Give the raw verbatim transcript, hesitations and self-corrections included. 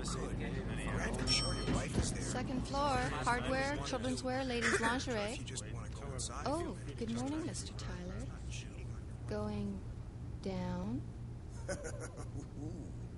Granted, sure, your wife is there. Second floor, hardware, children's wear, ladies' lingerie. If you just want to coincide. Oh, good morning, Mister Tyler. Going down? Ooh.